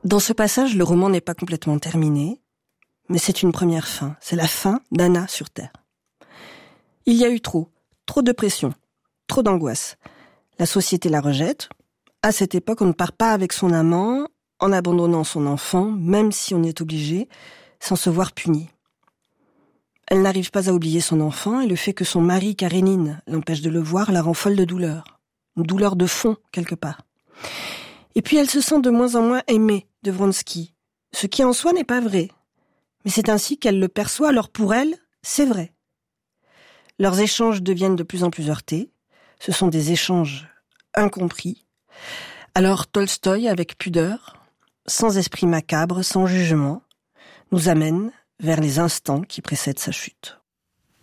Dans ce passage, le roman n'est pas complètement terminé, mais c'est une première fin. C'est la fin d'Anna sur Terre. Il y a eu trop de pression, trop d'angoisse. La société la rejette. À cette époque, on ne part pas avec son amant, en abandonnant son enfant, même si on est obligé, sans se voir puni. Elle n'arrive pas à oublier son enfant et le fait que son mari, Karénine, l'empêche de le voir, la rend folle de douleur. Une douleur de fond, quelque part. Et puis elle se sent de moins en moins aimée de Vronsky, ce qui en soi n'est pas vrai. Mais c'est ainsi qu'elle le perçoit, alors pour elle, c'est vrai. Leurs échanges deviennent de plus en plus heurtés. Ce sont des échanges incompris. Alors Tolstoï, avec pudeur, sans esprit macabre, sans jugement, nous amène vers les instants qui précèdent sa chute.